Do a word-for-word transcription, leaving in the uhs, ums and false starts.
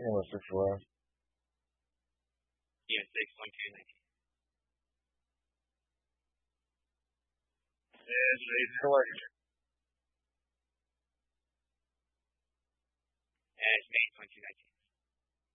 Kilo six left. Yeah, six one two nineteen. Yes, eight collect. As May twenty nineteen.